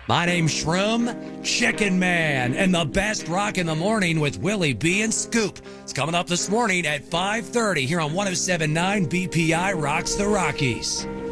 My name's Shroom Chicken Man, and the best rock in the morning with Willie B and Scoop. It's coming up this morning at 5:30 here on 107.9 BPI Rocks the Rockies.